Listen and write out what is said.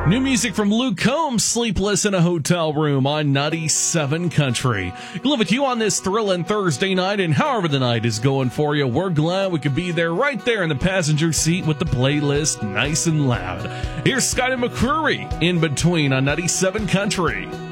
New music from Luke Combs, Sleepless in a Hotel Room on 97 Country. Live with you on this thrilling Thursday night, and however the night is going for you, we're glad we could be there right there in the passenger seat with the playlist nice and loud. Here's Scott and McCreary in between on 97 Country.